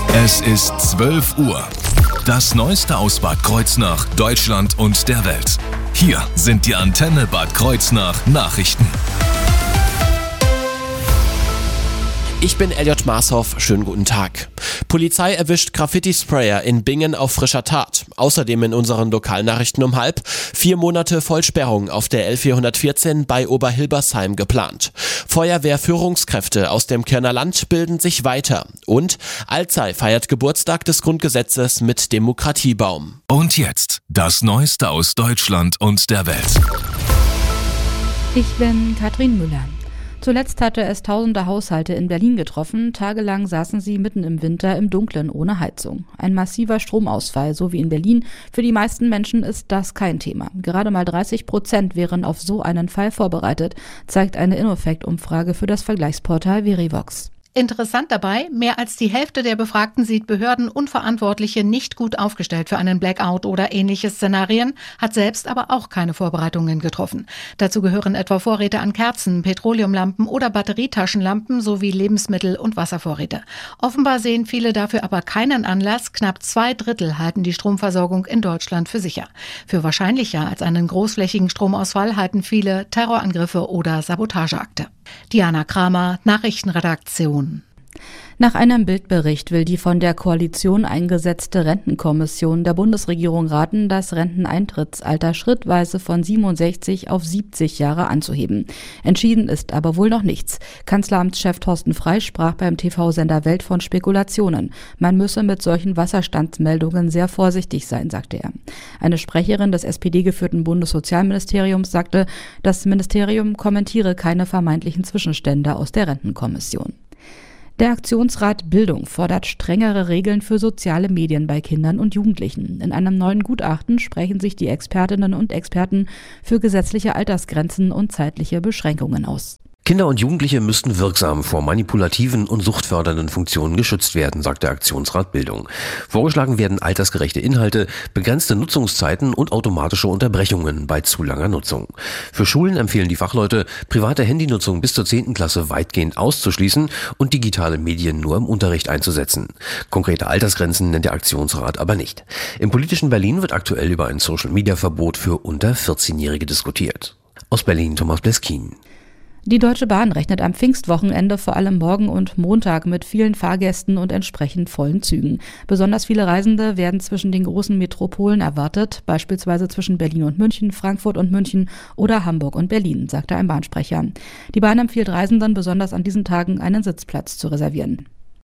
Es ist 12 Uhr. Das Neueste aus Bad Kreuznach, Deutschland und der Welt. Hier sind die Antenne Bad Kreuznach Nachrichten. Ich bin Elliot Marshoff, schönen guten Tag. Polizei erwischt Graffiti-Sprayer in Bingen auf frischer Tat. Außerdem in unseren Lokalnachrichten um 12:30 4 Monate Vollsperrung auf der L414 bei Oberhilbersheim geplant. Feuerwehrführungskräfte aus dem Kärntner Land bilden sich weiter. Und Alzey feiert Geburtstag des Grundgesetzes mit Demokratiebaum. Und jetzt das Neueste aus Deutschland und der Welt. Ich bin Katrin Müller. Zuletzt hatte es tausende Haushalte in Berlin getroffen. Tagelang saßen sie mitten im Winter im Dunkeln ohne Heizung. Ein massiver Stromausfall, so wie in Berlin. Für die meisten Menschen ist das kein Thema. Gerade mal 30% wären auf so einen Fall vorbereitet, zeigt eine Innofect-Umfrage für das Vergleichsportal Verivox. Interessant dabei, mehr als die Hälfte der Befragten sieht Behörden und Verantwortliche nicht gut aufgestellt für einen Blackout oder ähnliche Szenarien, hat selbst aber auch keine Vorbereitungen getroffen. Dazu gehören etwa Vorräte an Kerzen, Petroleumlampen oder Batterietaschenlampen sowie Lebensmittel- und Wasservorräte. Offenbar sehen viele dafür aber keinen Anlass. Knapp 2/3 halten die Stromversorgung in Deutschland für sicher. Für wahrscheinlicher als einen großflächigen Stromausfall halten viele Terrorangriffe oder Sabotageakte. Diana Kramer, Nachrichtenredaktion. Nach einem Bildbericht will die von der Koalition eingesetzte Rentenkommission der Bundesregierung raten, das Renteneintrittsalter schrittweise von 67 auf 70 Jahre anzuheben. Entschieden ist aber wohl noch nichts. Kanzleramtschef Thorsten Frey sprach beim TV-Sender Welt von Spekulationen. Man müsse mit solchen Wasserstandsmeldungen sehr vorsichtig sein, sagte er. Eine Sprecherin des SPD-geführten Bundessozialministeriums sagte, das Ministerium kommentiere keine vermeintlichen Zwischenstände aus der Rentenkommission. Der Aktionsrat Bildung fordert strengere Regeln für soziale Medien bei Kindern und Jugendlichen. In einem neuen Gutachten sprechen sich die Expertinnen und Experten für gesetzliche Altersgrenzen und zeitliche Beschränkungen aus. Kinder und Jugendliche müssten wirksam vor manipulativen und suchtfördernden Funktionen geschützt werden, sagt der Aktionsrat Bildung. Vorgeschlagen werden altersgerechte Inhalte, begrenzte Nutzungszeiten und automatische Unterbrechungen bei zu langer Nutzung. Für Schulen empfehlen die Fachleute, private Handynutzung bis zur 10. Klasse weitgehend auszuschließen und digitale Medien nur im Unterricht einzusetzen. Konkrete Altersgrenzen nennt der Aktionsrat aber nicht. Im politischen Berlin wird aktuell über ein Social-Media-Verbot für unter 14-Jährige diskutiert. Aus Berlin Thomas Bleskin. Die Deutsche Bahn rechnet am Pfingstwochenende vor allem morgen und Montag mit vielen Fahrgästen und entsprechend vollen Zügen. Besonders viele Reisende werden zwischen den großen Metropolen erwartet, beispielsweise zwischen Berlin und München, Frankfurt und München oder Hamburg und Berlin, sagte ein Bahnsprecher. Die Bahn empfiehlt Reisenden besonders an diesen Tagen einen Sitzplatz zu reservieren.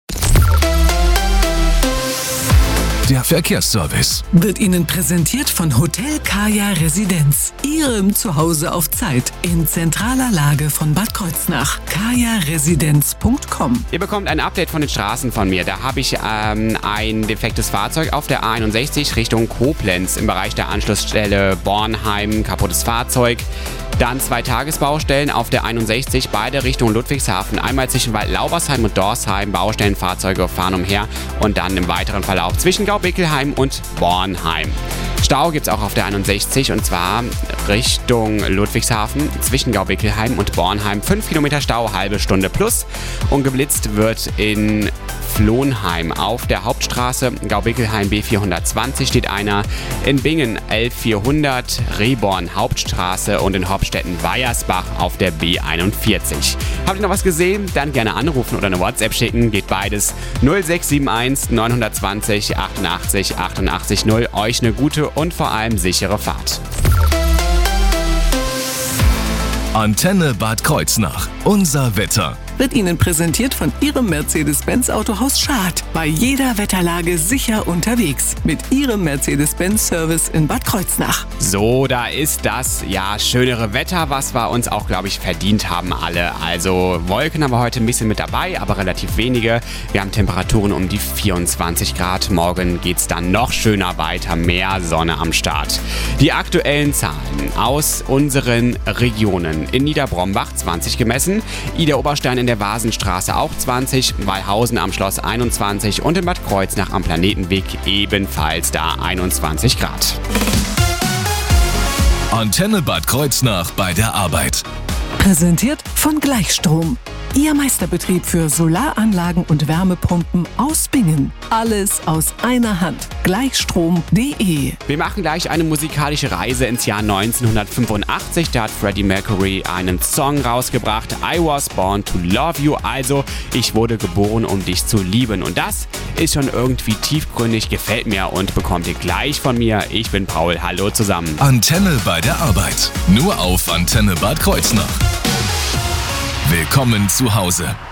Der Verkehrsservice wird Ihnen präsentiert von Hotel Kaya Residenz. Ihrem Zuhause auf Zeit in zentraler Lage von Bad Kreuznach. kajaresidenz.com. Ihr bekommt ein Update von den Straßen von mir. Da habe ich ein defektes Fahrzeug auf der A61 Richtung Koblenz im Bereich der Anschlussstelle Bornheim. Kaputtes Fahrzeug. Dann 2 Tagesbaustellen auf der 61, beide Richtung Ludwigshafen. Einmal zwischen Waldlaubersheim und Dorsheim. Baustellenfahrzeuge fahren umher und dann im weiteren Verlauf zwischen Gaubickelheim und Bornheim. Stau gibt es auch auf der 61 und zwar Richtung Ludwigshafen zwischen Gaubickelheim und Bornheim. 5 Kilometer Stau, halbe Stunde plus. Und geblitzt wird in Flohnheim auf der Hauptstraße. Gaubickelheim B420 steht einer. In Bingen L400, Rehborn Hauptstraße und in Hopstetten Weiersbach auf der B41. Habt ihr noch was gesehen? Dann gerne anrufen oder eine WhatsApp schicken. Geht beides. 0671 920 88 88 0. Euch eine gute und vor allem sichere Fahrt. Antenne Bad Kreuznach. Unser Wetter. Wird Ihnen präsentiert von Ihrem Mercedes-Benz Autohaus Schad. Bei jeder Wetterlage sicher unterwegs. Mit Ihrem Mercedes-Benz-Service in Bad Kreuznach. So, da ist das schönere Wetter, was wir uns auch, glaube ich, verdient haben alle. Also Wolken haben wir heute ein bisschen mit dabei, aber relativ wenige. Wir haben Temperaturen um die 24 Grad. Morgen geht's dann noch schöner weiter, mehr Sonne am Start. Die aktuellen Zahlen aus unseren Regionen. In Niederbrombach 20 gemessen, Idar-Oberstein in der Vasenstraße auch 20, Weilhausen am Schloss 21 und in Bad Kreuznach am Planetenweg ebenfalls da 21 Grad. Antenne Bad Kreuznach bei der Arbeit. Präsentiert von Gleichstrom. Ihr Meisterbetrieb für Solaranlagen und Wärmepumpen aus Bingen. Alles aus einer Hand. Gleichstrom.de. Wir machen gleich eine musikalische Reise ins Jahr 1985. Da hat Freddie Mercury einen Song rausgebracht. I was born to love you. Also, ich wurde geboren, um dich zu lieben. Und das ist schon irgendwie tiefgründig, gefällt mir und bekommt ihr gleich von mir. Ich bin Paul. Hallo zusammen. Antenne bei der Arbeit. Nur auf Antenne Bad Kreuznach. Willkommen zu Hause.